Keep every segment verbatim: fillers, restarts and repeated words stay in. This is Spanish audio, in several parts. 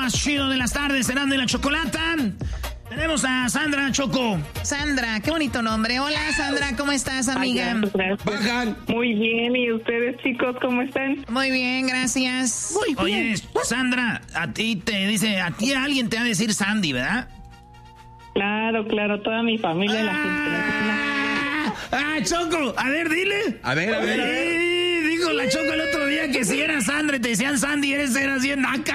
Más chido de las tardes, Erasmo y la Chocolata. Tenemos a Sandra Choco. Sandra, qué bonito nombre. Hola, Sandra, ¿cómo estás, amiga? Bajan. Muy bien, ¿y ustedes, chicos, cómo están? Muy bien, gracias. Muy bien. Oye, Sandra, a ti te dice, a ti alguien te va a decir Sandy, ¿verdad? Claro, claro, toda mi familia ah, la gente. Ah, Choco, a ver, dile. A ver, a ver. Eh, dijo la Choco el otro día que si era Sandra y te decían Sandy, eres eras bien naca.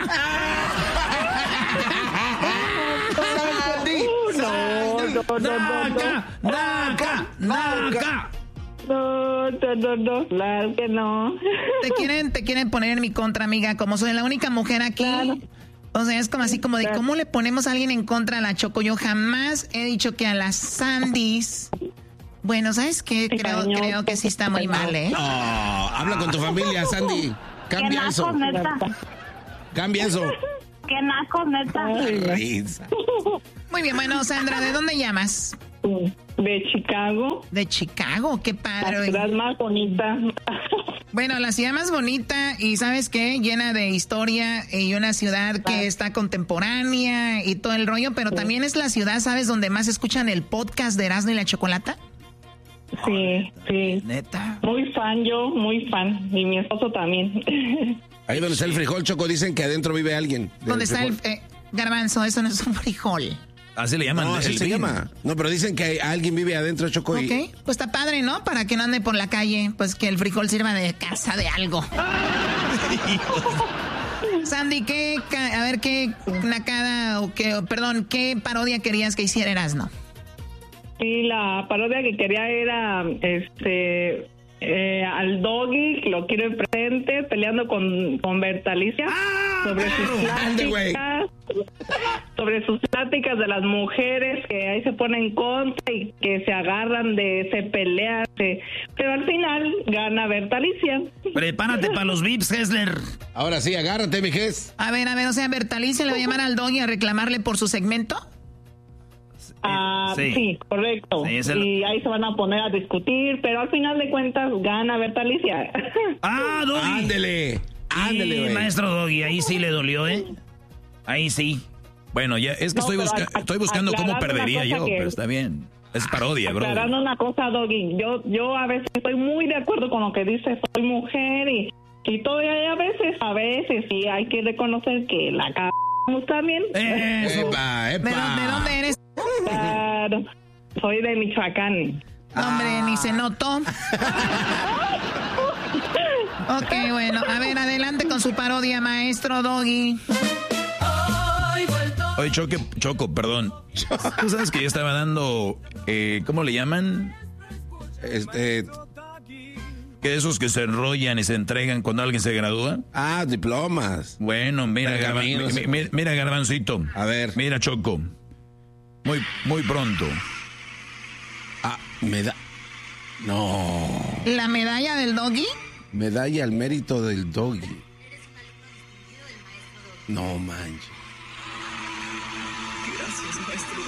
No, no, no, naca, naca, naca. No, no, no, no, claro que no. Te quieren, te quieren poner en mi contra, amiga, como soy la única mujer aquí. Claro. O sea, es como así como de cómo le ponemos a alguien en contra a la Choco. Yo jamás he dicho que a las Sandys. Bueno, ¿sabes qué? Creo, creo que sí está muy mal, ¿eh? No, habla con tu familia, Sandy. Cambia ¿Qué eso. naco, neta? Cambia eso. Qué naco, neta. Muy bien, bueno, Sandra, ¿de dónde llamas? De Chicago. De Chicago, qué padre. La ciudad más bonita. Bueno, la ciudad más bonita y ¿sabes qué? Llena de historia y una ciudad que está contemporánea y todo el rollo, pero también es la ciudad, ¿sabes? Donde más escuchan el podcast de Erasmo y la Chocolata. Sí, sí. Neta. Muy fan yo, muy fan. Y mi esposo también. Ahí donde está el frijol, Choco, dicen que adentro vive alguien. ¿Dónde está el eh, garbanzo? Eso no es un frijol. Así le llaman. No, así el se bean. llama. No, pero dicen que hay, alguien vive adentro, Choco. Ok, Y... pues está padre, ¿no? Para que no ande por la calle, pues que el frijol sirva de casa de algo. Sandy, ¿qué, a ver, qué nacada o qué, perdón, qué parodia querías que hiciera Erasmo? Sí, la parodia que quería era, este... Eh, al Doggy, lo quiero enfrente, peleando con, con Bertalicia ¡Ah! sobre sus pláticas, sobre sus pláticas de las mujeres que ahí se ponen en contra y que se agarran de, se pelean, se, pero al final gana Bertalicia. Prepárate para los V I Ps, Hessler. Ahora sí, agárrate, mi Ges. A ver, a ver, o sea, Bertalicia le va a llamar al Doggy a reclamarle por su segmento. Ah, sí. sí, correcto. Sí, el... Y ahí se van a poner a discutir, pero al final de cuentas gana Bertalicia. ¡Ah, Doggy! Ándele, ándele, güey. Maestro Doggy, ahí sí le dolió, ¿eh? Ahí sí. Bueno, ya es que no, estoy, busca a, estoy buscando cómo perdería yo, que, pero está bien. Es parodia, bro. Aclarando una cosa, Doggy, yo, yo a veces estoy muy de acuerdo con lo que dice, soy mujer y, y todavía a veces, a veces sí hay que reconocer que la c***amos también. Eso. Epa, epa. ¿De, ¿De dónde eres? Claro, soy de Michoacán. Ah. Hombre, ni se notó. Ok, bueno, a ver, adelante con su parodia, maestro Doggy. Oye, Choque, Choco, perdón. ¿Tú sabes que yo estaba dando, eh, ¿cómo le llaman? Este... Que esos que se enrollan y se entregan cuando alguien se gradúa. Ah, diplomas. Bueno, mira, Garban, mira, mira, Garbancito. A ver. Mira, Choco. Muy, muy pronto. Ah, me da... No. ¿La medalla del Doggy? Medalla al mérito del Doggy. No manches. Gracias, maestro.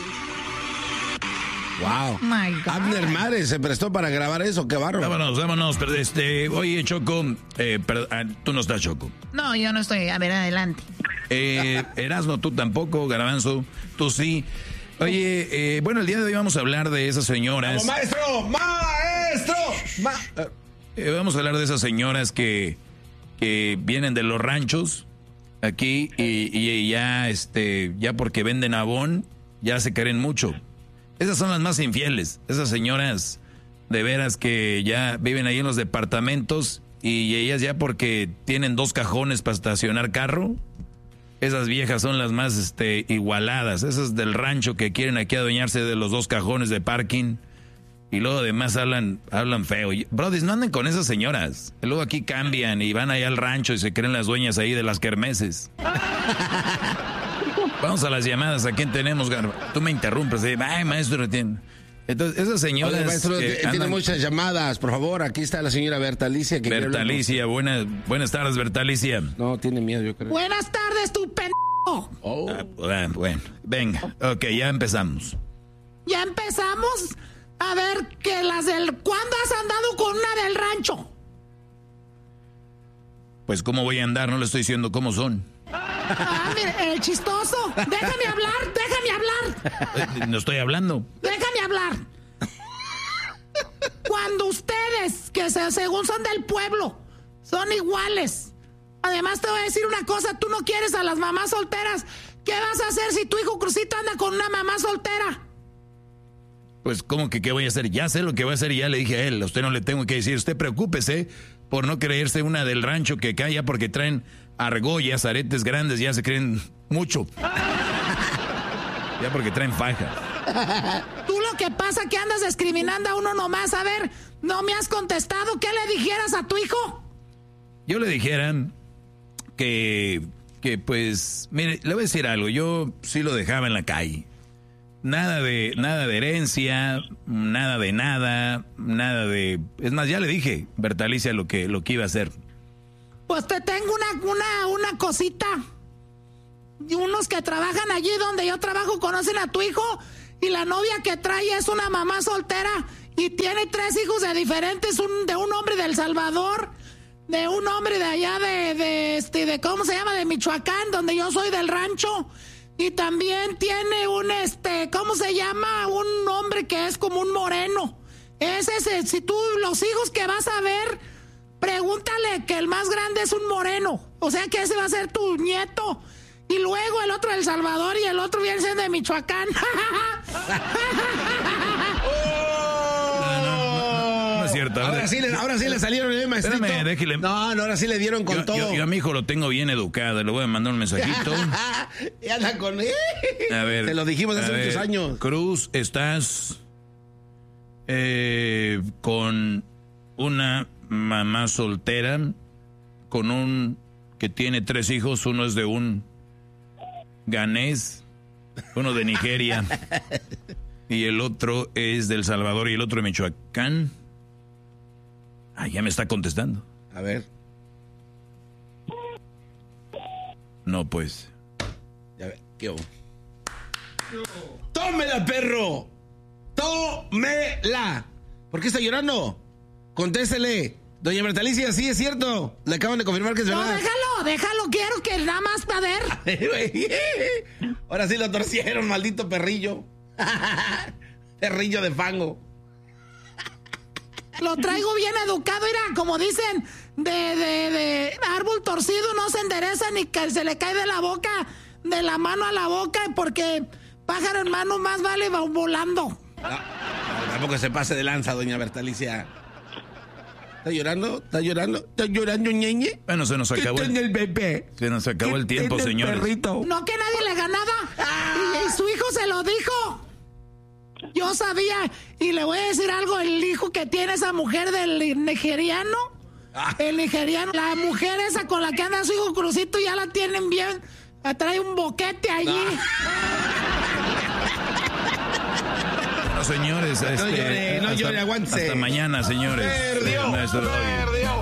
Wow. My God. Abner Mares se prestó para grabar eso, qué bárbaro. Vámonos, vámonos, pero este, oye, Choco, eh, pero, ah, tú no estás, Choco. No, yo no estoy, a ver, adelante. Eh, Erasmo, tú tampoco, Garbanzo, tú sí. Oye, eh, bueno, el día de hoy vamos a hablar de esas señoras. ¡Vamos, maestro! ¡Maestro! Ma eh, vamos a hablar de esas señoras que, que vienen de los ranchos aquí y, y ya, este, ya porque venden abón, ya se creen mucho. Esas son las más infieles. Esas señoras de veras que ya viven ahí en los departamentos y ellas ya porque tienen dos cajones para estacionar carro. Esas viejas son las más este, igualadas. Esas del rancho que quieren aquí adueñarse de los dos cajones de parking. Y luego además hablan, hablan feo. Brody, no anden con esas señoras. Y luego aquí cambian y van allá al rancho y se creen las dueñas ahí de las kermeses. Vamos a las llamadas. ¿A quién tenemos, Garba? Tú me interrumpes. ¿eh? Ay, maestro, tiene... Entonces, esas señoras... Oye, maestro, que tiene andan... muchas llamadas. Por favor, aquí está la señora Bertalicia. Que Bertalicia, buenas, buenas tardes, Bertalicia. No, tiene miedo, yo creo. Buenas tardes, tu p***. Oh. Ah, bueno, venga. Ok, ya empezamos. ¿Ya empezamos? A ver, que las del... ¿Cuándo has andado con una del rancho? Pues, ¿cómo voy a andar? No le estoy diciendo cómo son. Ah, mire, el chistoso. Déjame hablar, déjame hablar. No estoy hablando. Déjame hablar. Cuando ustedes, que se, según son del pueblo, son iguales. Además te voy a decir una cosa, tú no quieres a las mamás solteras. ¿Qué vas a hacer si tu hijo Crucito anda con una mamá soltera? Pues, ¿cómo que qué voy a hacer? Ya sé lo que voy a hacer y ya le dije a él. A usted no le tengo que decir. Usted preocúpese por no creerse una del rancho que cae ya porque traen argollas, aretes grandes, ya se creen mucho. Ya porque traen faja. Tú lo que pasa que andas discriminando a uno nomás. A ver, no me has contestado. ¿Qué le dijeras a tu hijo? Yo le dijera que, que pues, mire, le voy a decir algo. Yo sí lo dejaba en la calle. Nada de, nada de herencia, nada de nada, nada de... Es más, ya le dije, Bertalicia, lo que, lo que iba a hacer. Pues te tengo una, una, una cosita. Y unos que trabajan allí donde yo trabajo conocen a tu hijo y la novia que trae es una mamá soltera y tiene tres hijos de diferentes, un, de un hombre de El Salvador, de un hombre de allá de, de, este, de, ¿cómo se llama? De Michoacán, donde yo soy del rancho. Y también tiene un, este, ¿cómo se llama? Un hombre que es como un moreno. Ese es, si tú, los hijos que vas a ver, pregúntale que el más grande es un moreno. O sea que ese va a ser tu nieto. Y luego el otro de El Salvador y el otro viene siendo de Michoacán. Cierto, ahora, ahora sí le, ahora sí le salieron el maestrito. Espérame, déjele. No, no, ahora sí le dieron con yo, todo. Yo, yo a mi hijo lo tengo bien educado, le voy a mandar un mensajito. Y anda con él. A ver. Te lo dijimos hace muchos ver, años. Cruz, estás eh, con una mamá soltera, con un que tiene tres hijos, uno es de un ganés, uno de Nigeria y el otro es de El Salvador y el otro de Michoacán. Ah, ya me está contestando. A ver. No, pues. Ya ver, ¿qué hubo? ¡Tómela, perro! ¡Tómela! ¿Por qué está llorando? Contéstele. Doña Bertalicia, sí, es cierto. Le acaban de confirmar que es no, verdad. No, déjalo, déjalo. Quiero que nada más para ver. Ahora sí lo torcieron, maldito perrillo. Perrillo de fango. Lo traigo bien educado, mira, como dicen, de, de, de árbol torcido no se endereza ni que se le cae de la boca, de la mano a la boca, porque pájaro en mano más vale va volando. No, no, tampoco se pase de lanza, doña Bertalicia. ¿Está llorando? ¿Está llorando? ¿Está llorando, ñeñe? Bueno, se nos acabó el, el bebé. Se nos acabó el tiempo, señores. Perrito? No, que nadie le ganaba. Ah. Y, y su hijo se lo dijo. Yo sabía, y le voy a decir algo, el hijo que tiene esa mujer del nigeriano, ah. el nigeriano, la mujer esa con la que anda su hijo Crucito ya la tienen bien, trae un boquete allí. No. Bueno, señores, no este, llore, no hasta, llore, aguántese. Hasta mañana, señores. Perdió, Maestro, perdió.